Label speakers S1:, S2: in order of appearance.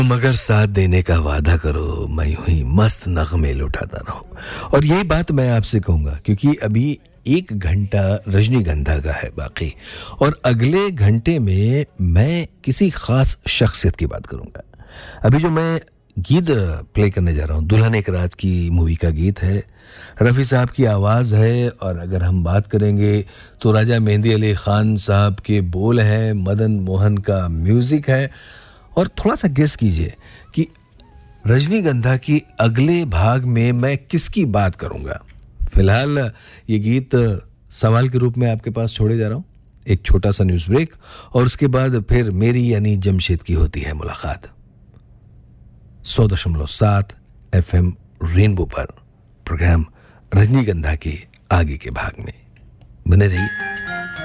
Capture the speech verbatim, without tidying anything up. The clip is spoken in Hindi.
S1: मगर साथ देने का वादा करो, मैं यूं ही मस्त नगमे लुटाता रहूं। और यही बात मैं आपसे कहूंगा क्योंकि अभी एक घंटा रजनीगंधा का है बाकी, और अगले घंटे में मैं किसी खास शख्सियत की बात करूंगा। अभी जो मैं गीत प्ले करने जा रहा हूँ, दुल्हन एक रात की मूवी का गीत है, रफ़ी साहब की आवाज़ है। और अगर हम बात करेंगे तो राजा मेहंदी अली ख़ान साहब के बोल हैं, मदन मोहन का म्यूज़िक है। और थोड़ा सा गेस कीजिए कि रजनीगंधा की अगले भाग में मैं किसकी बात करूंगा। फिलहाल ये गीत सवाल के रूप में आपके पास छोड़े जा रहा हूं। एक छोटा सा न्यूज़ ब्रेक और उसके बाद फिर मेरी यानी जमशेद की होती है मुलाकात सौ दशमलव सात एफ एम रेनबो पर, प्रोग्राम रजनीगंधा के आगे के भाग में। बने रहिए।